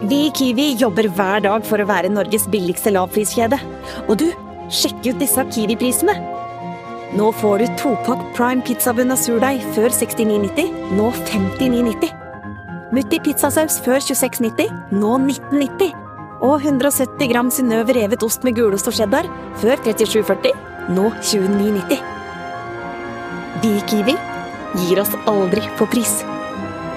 Vi i Kiwi jobber hver dag for å være Norges billigste lavpriskjede. Og du, sjekk ut disse Kiwi-prisene. Nå får du 2-pakk Prime pizzabunn av surdeig før 69,90, nå 59,90. Mutti pizzasaus før 26,90, nå 19,90. Og 170 gram Synnøve revet ost med gulost og cheddar før 37,40, nå 29,90. Vi i Kiwi gir oss aldri på pris.